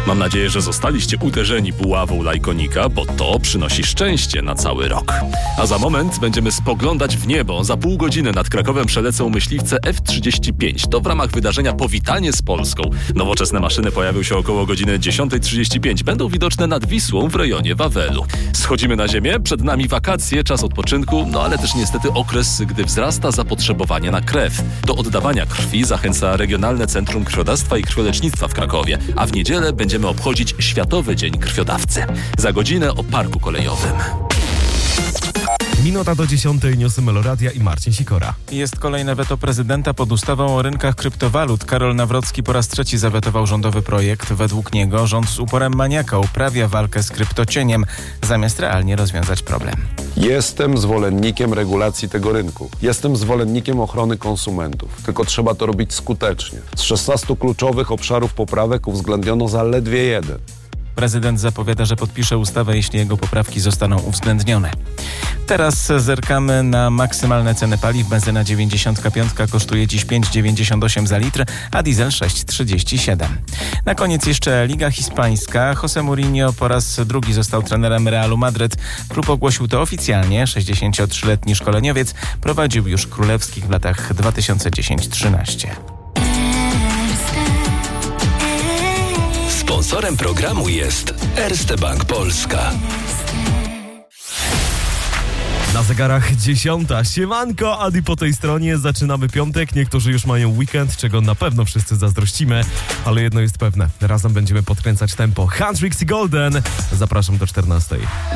Mam nadzieję, że zostaliście uderzeni buławą lajkonika, bo to przynosi szczęście na cały rok. A za moment będziemy spoglądać w niebo. Za pół godziny nad Krakowem przelecą myśliwce F-35. To w ramach wydarzenia Powitanie z Polską. Nowoczesne maszyny pojawią się około godziny 10:35. Będą widoczne nad Wisłą w rejonie Wawelu. Schodzimy na ziemię, przed nami wakacje, czas odpoczynku, ale też niestety okres, gdy wzrasta zapotrzebowanie na krew. Do oddawania krwi zachęca Regionalne Centrum Krwiodawstwa i Krwiolecznictwa w Krakowie, a w niedzielę będziemy obchodzić Światowy Dzień Krwiodawcy. Za godzinę o parku kolejowym. Minuta do 10:00, newsy Meloradia i Marcin Sikora. Jest kolejne weto prezydenta pod ustawą o rynkach kryptowalut. Karol Nawrocki po raz trzeci zawetował rządowy projekt. Według niego rząd z uporem maniaka uprawia walkę z kryptocieniem, zamiast realnie rozwiązać problem. Jestem zwolennikiem regulacji tego rynku. Jestem zwolennikiem ochrony konsumentów. Tylko trzeba to robić skutecznie. Z 16 kluczowych obszarów poprawek uwzględniono zaledwie jeden. Prezydent zapowiada, że podpisze ustawę, jeśli jego poprawki zostaną uwzględnione. Teraz zerkamy na maksymalne ceny paliw. Benzyna 95 kosztuje dziś 5,98 za litr, a diesel 6,37. Na koniec jeszcze Liga Hiszpańska. José Mourinho po raz drugi został trenerem Realu Madryt. Klub ogłosił to oficjalnie. 63-letni szkoleniowiec prowadził już królewskich w latach 2010-13. Sponsorem programu jest Erste Bank Polska. Na zegarach 10:00. Siemanko, Adi po tej stronie. Zaczynamy piątek. Niektórzy już mają weekend, czego na pewno wszyscy zazdrościmy. Ale jedno jest pewne. Razem będziemy podkręcać tempo. Hendrix i Golden. Zapraszam do 14:00.